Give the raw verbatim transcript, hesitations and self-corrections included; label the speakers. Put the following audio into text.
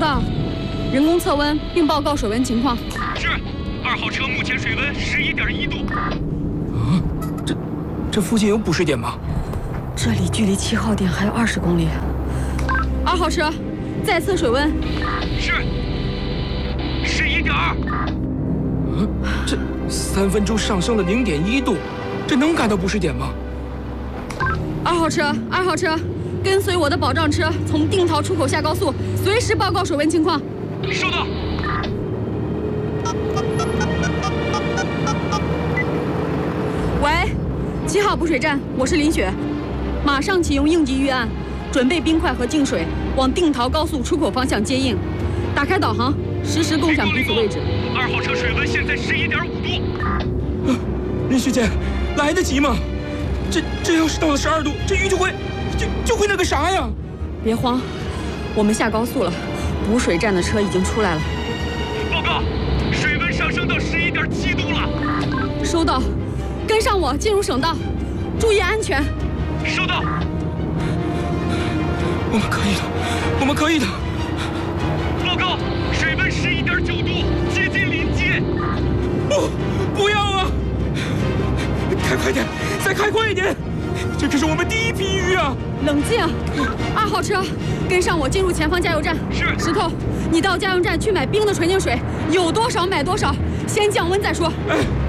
Speaker 1: 到，人工测温并报告水温情况。
Speaker 2: 是，二号车目前水温十一点一度。
Speaker 3: 啊，这这附近有补水点吗？
Speaker 1: 这里距离七号点还有二十公里。二号车，再测水温。
Speaker 2: 是，十一点二。
Speaker 3: 嗯，这三分钟上升了零点一度，这能赶到补水点吗？
Speaker 1: 二号车，二号车，跟随我的保障车从定陶出口下高速，随时报告水温情况。
Speaker 2: 收到。
Speaker 1: 喂，七号补水站，我是林雪，马上启用应急预案，准备冰块和净水往定陶高速出口方向接应。打开导航，实时共享彼此位置。
Speaker 2: 二号车水温现在十一点五度。
Speaker 3: 啊，林学姐，来得及吗？这这要是到了十二度，这鱼就会就就会那个啥呀！
Speaker 1: 别慌，我们下高速了，补水站的车已经出来了。
Speaker 2: 报告，水温上升到十一点七度了。
Speaker 1: 收到，跟上我进入省道，注意安全。
Speaker 2: 收到。
Speaker 3: 我们可以的，我们可以的。
Speaker 2: 报告，水温十一点九度，接近临界。
Speaker 3: 不，不要啊！开快点，再开快一点！这可是我们第一批鱼啊！
Speaker 1: 冷静，二号车，跟上我进入前方加油站。
Speaker 2: 是。
Speaker 1: 石头，你到加油站去买冰的纯净水，有多少买多少，先降温再说。
Speaker 3: 哎。